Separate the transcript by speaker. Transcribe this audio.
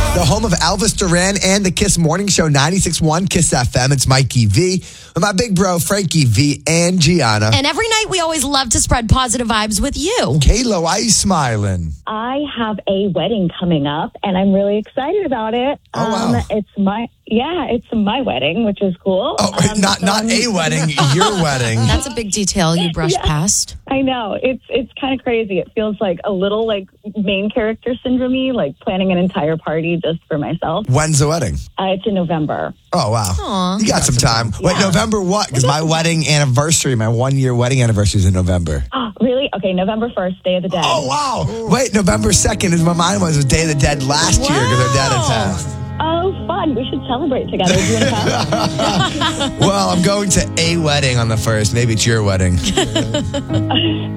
Speaker 1: The home of Elvis Duran and the Kiss Morning Show, 96.1 Kiss FM. It's Mikey V with my big bro, Frankie V and Gianna.
Speaker 2: And every night we always love to spread positive vibes with you.
Speaker 1: Kayla, why are you smiling?
Speaker 3: I have a wedding coming up, and I'm really excited about it.
Speaker 1: Oh, wow.
Speaker 3: It's my wedding, which is cool.
Speaker 1: Oh, not a wedding, your wedding.
Speaker 2: That's a big detail you brushed past.
Speaker 3: I know. It's kind of crazy. It feels like a little like main character syndrome-y, like planning an entire party just for myself.
Speaker 1: When's the wedding?
Speaker 3: It's in November.
Speaker 1: Oh, wow.
Speaker 2: Aww.
Speaker 1: You got some time. Wait, November what? Because my wedding anniversary, my 1-year wedding anniversary is in November.
Speaker 3: Oh, really? Okay, November 1st, Day of the Dead.
Speaker 1: Oh, wow. Wait, November 2nd is what mine was Day of the Dead last year because our dad had passed.
Speaker 3: Oh, fun. We should celebrate together. Do you want to come?
Speaker 1: Well, I'm going to a wedding on the 1st. Maybe it's your wedding.